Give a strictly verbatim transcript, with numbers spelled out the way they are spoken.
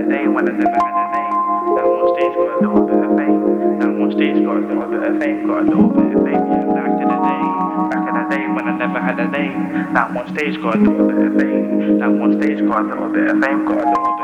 Day when I never had a name. That one stage got a little bit of fame. That one stage got a little bit of fame. Got a little bit of fame. Yeah, back in the day. Back in the day when I never had a name. That one stage got a little bit of fame. That one stage got a little bit of fame. Got a little bit.